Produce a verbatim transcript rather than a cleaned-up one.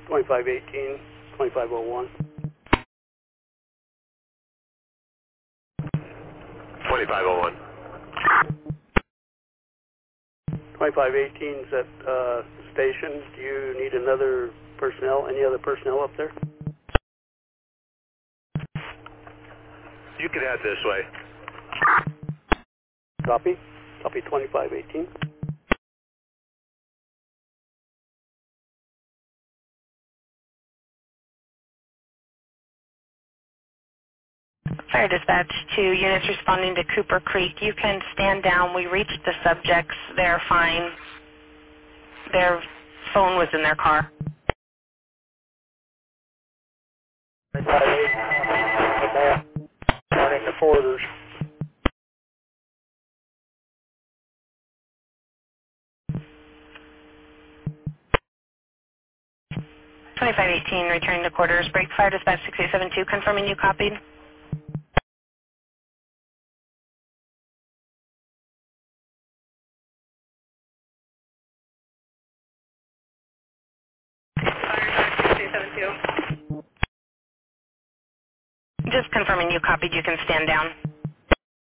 twenty-five eighteen, twenty-five oh one. twenty-five oh one. twenty-five eighteen is at uh, station. Do you need another personnel, any other personnel up there? You can head this way. Copy. Copy twenty-five eighteen. Fire dispatch to units responding to Cooper Creek. You can stand down. We reached the subjects. They're fine. Their phone was in their car. Running the forwarders. twenty-five eighteen, returning to quarters. Break fire dispatch six eight seven two, confirming you copied. Just confirming you copied. You can stand down.